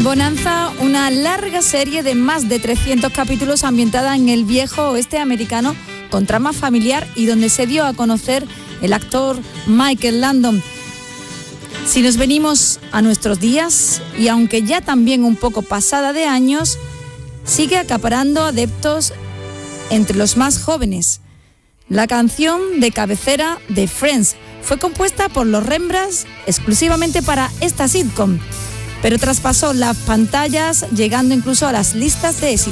Bonanza, una larga serie de más de 300 capítulos ambientada en el viejo oeste americano con trama familiar y donde se dio a conocer el actor Michael Landon. Si nos venimos a nuestros días, y aunque ya también un poco pasada de años, sigue acaparando adeptos entre los más jóvenes. La canción de cabecera de Friends fue compuesta por los Rembrandts exclusivamente para esta sitcom, pero traspasó las pantallas llegando incluso a las listas de éxito.